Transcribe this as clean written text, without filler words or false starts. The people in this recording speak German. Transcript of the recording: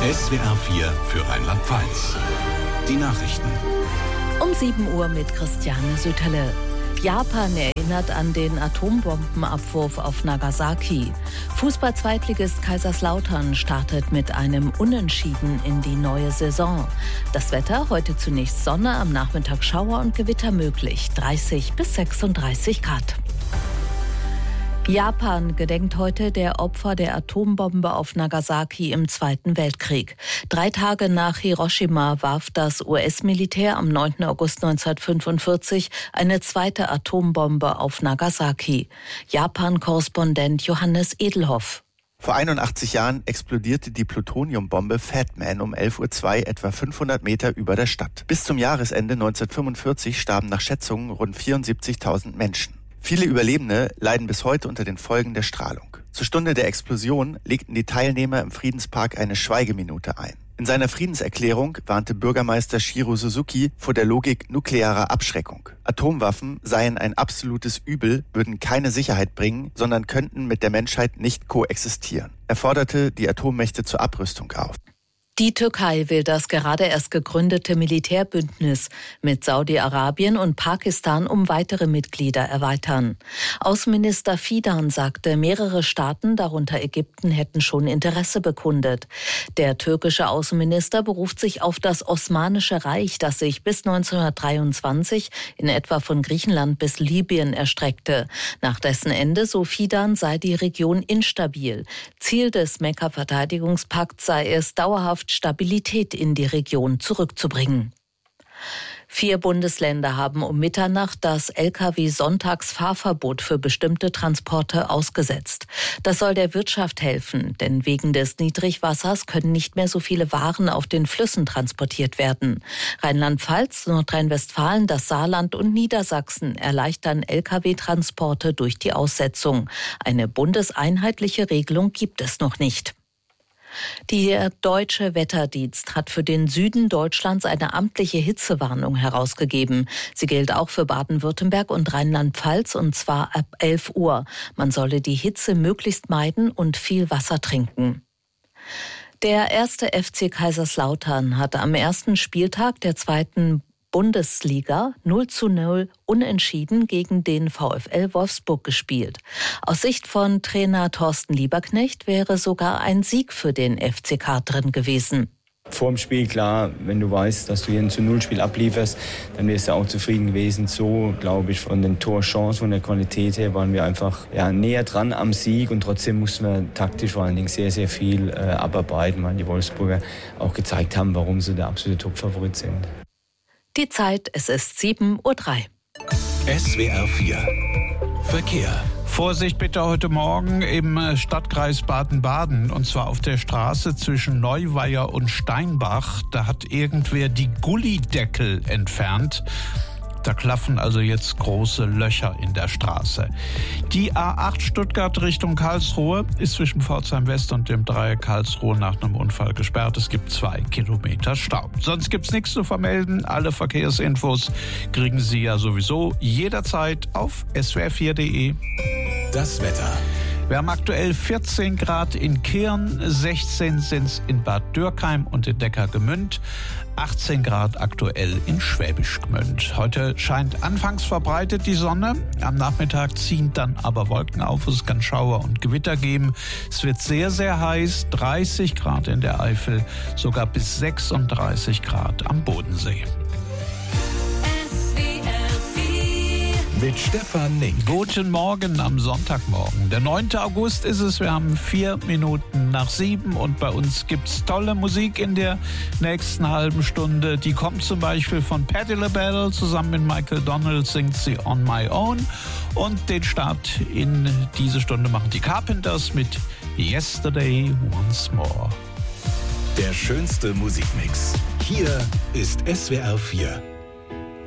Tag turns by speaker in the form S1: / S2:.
S1: SWR 4 für Rheinland-Pfalz. Die Nachrichten.
S2: Um 7 Uhr mit Christiane Sütterle. Japan erinnert an den Atombombenabwurf auf Nagasaki. Fußball-Zweitligist Kaiserslautern startet mit einem Unentschieden in die neue Saison. Das Wetter: heute zunächst Sonne, am Nachmittag Schauer und Gewitter möglich. 30 bis 36 Grad. Japan gedenkt heute der Opfer der Atombombe auf Nagasaki im Zweiten Weltkrieg. 3 Tage nach Hiroshima warf das US-Militär am 9. August 1945 eine zweite Atombombe auf Nagasaki. Japan-Korrespondent Johannes Edelhoff.
S3: Vor 81 Jahren explodierte die Plutoniumbombe Fat Man um 11:02 Uhr etwa 500 Meter über der Stadt. Bis zum Jahresende 1945 starben nach Schätzungen rund 74.000 Menschen. Viele Überlebende leiden bis heute unter den Folgen der Strahlung. Zur Stunde der Explosion legten die Teilnehmer im Friedenspark eine Schweigeminute ein. In seiner Friedenserklärung warnte Bürgermeister Shiro Suzuki vor der Logik nuklearer Abschreckung. Atomwaffen seien ein absolutes Übel, würden keine Sicherheit bringen, sondern könnten mit der Menschheit nicht koexistieren. Er forderte die Atommächte zur Abrüstung auf.
S2: Die Türkei will das gerade erst gegründete Militärbündnis mit Saudi-Arabien und Pakistan um weitere Mitglieder erweitern. Außenminister Fidan sagte, mehrere Staaten, darunter Ägypten, hätten schon Interesse bekundet. Der türkische Außenminister beruft sich auf das Osmanische Reich, das sich bis 1923 in etwa von Griechenland bis Libyen erstreckte. Nach dessen Ende, so Fidan, sei die Region instabil. Ziel des Mekka-Verteidigungspakts sei es, dauerhaft Stabilität in die Region zurückzubringen. 4 Bundesländer haben um Mitternacht das Lkw-Sonntagsfahrverbot für bestimmte Transporte ausgesetzt. Das soll der Wirtschaft helfen, denn wegen des Niedrigwassers können nicht mehr so viele Waren auf den Flüssen transportiert werden. Rheinland-Pfalz, Nordrhein-Westfalen, das Saarland und Niedersachsen erleichtern Lkw-Transporte durch die Aussetzung. Eine bundeseinheitliche Regelung gibt es noch nicht. Der Deutsche Wetterdienst hat für den Süden Deutschlands eine amtliche Hitzewarnung herausgegeben. Sie gilt auch für Baden-Württemberg und Rheinland-Pfalz, und zwar ab 11 Uhr. Man solle die Hitze möglichst meiden und viel Wasser trinken. Der 1. FC Kaiserslautern hat am ersten Spieltag der 2. Bundesliga 0:0 unentschieden gegen den VfL Wolfsburg gespielt. Aus Sicht von Trainer Thorsten Lieberknecht wäre sogar ein Sieg für den FCK drin gewesen.
S4: Vor dem Spiel, klar, wenn du weißt, dass du hier ein 0:0-Spiel ablieferst, dann wärst du auch zufrieden gewesen. So, glaube ich, von den Torchancen, von der Qualität her waren wir einfach näher dran am Sieg, und trotzdem mussten wir taktisch vor allen Dingen sehr, sehr viel abarbeiten, weil die Wolfsburger auch gezeigt haben, warum sie der absolute Top-Favorit sind.
S2: Die Zeit, es ist 7:03 Uhr.
S1: SWR 4 Verkehr.
S5: Vorsicht bitte heute Morgen im Stadtkreis Baden-Baden, und zwar auf der Straße zwischen Neuweier und Steinbach. Da hat irgendwer die Gullideckel entfernt. Da klaffen also jetzt große Löcher in der Straße. Die A8 Stuttgart Richtung Karlsruhe ist zwischen Pforzheim West und dem Dreieck Karlsruhe nach einem Unfall gesperrt. Es gibt 2 Kilometer Stau. Sonst gibt's nichts zu vermelden. Alle Verkehrsinfos kriegen Sie ja sowieso jederzeit auf swr4.de.
S1: Das Wetter.
S5: Wir haben aktuell 14 Grad in Kirn, 16 sind's in Bad Dürkheim und in Neckargemünd, 18 Grad aktuell in Schwäbisch Gmünd. Heute scheint anfangs verbreitet die Sonne, am Nachmittag ziehen dann aber Wolken auf, es kann Schauer und Gewitter geben. Es wird sehr, sehr heiß, 30 Grad in der Eifel, sogar bis 36 Grad am Bodensee.
S1: Mit Stefan Nink.
S5: Guten Morgen am Sonntagmorgen. Der 9. August ist es. Wir haben 4 Minuten nach 7 und bei uns gibt's tolle Musik in der nächsten halben Stunde. Die kommt zum Beispiel von Patti LaBelle. Zusammen mit Michael Donald singt sie On My Own. Und den Start in diese Stunde machen die Carpenters mit Yesterday Once More.
S1: Der schönste Musikmix. Hier ist SWR 4.